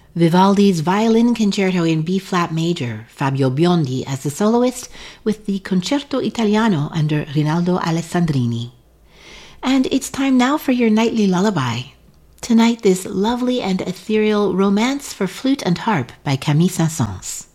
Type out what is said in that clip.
Vivaldi's Violin Concerto in B-flat major, Fabio Biondi as the soloist, with the Concerto Italiano under Rinaldo Alessandrini. And it's time now for your nightly lullaby. Tonight, this lovely and ethereal Romance for Flute and Harp by Camille Saint-Saëns.